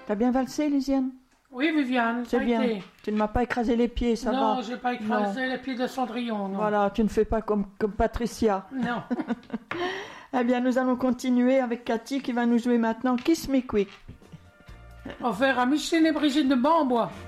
T'as bien valsé, Lisiane? Oui, Viviane, ça C'est a bien. été. Tu ne m'as pas écrasé les pieds, ça va? Non, j'ai pas écrasé les pieds de Cendrillon, non. Voilà, tu ne fais pas comme Patricia. Non. Eh bien, nous allons continuer avec Cathy qui va nous jouer maintenant Kiss Me Quick. Offert à Micheline et Brigitte de Bambois.